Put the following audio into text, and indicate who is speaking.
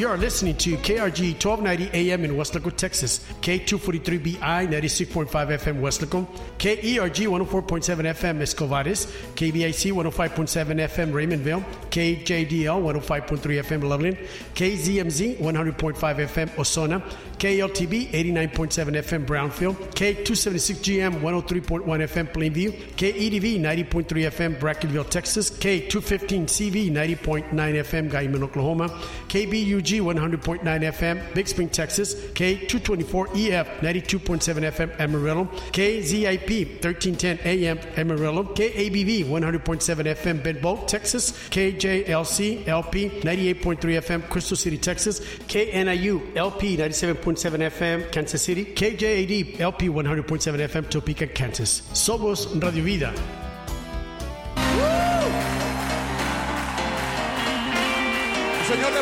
Speaker 1: You are listening to KRG 1290 AM in Weslaco, Texas, K243BI 96.5 FM Weslaco, KERG 104.7 FM Escovares, KBIC 105.7 FM Raymondville, KJDL 105.3 FM Loveland, KZMZ 100.5 FM Osona, KLTB 89.7 FM Brownfield, K276GM 103.1 FM Plainview, KEDV 90.3 FM Brackenville, Texas, K215CV 90.9 FM Guyman, Oklahoma, KBUG 100.9 FM Big Spring, Texas, K224EF 92.7 FM Amarillo, KZIP 1310 AM Amarillo, KABV 100.7 FM Bedboe, Texas, KJLC LP 98.3 FM Crystal City, Texas, KNIU LP 97.7 FM Kansas City, KJAD LP 100.7 FM Topeka, Kansas. Somos Radio Vida.
Speaker 2: El Señor le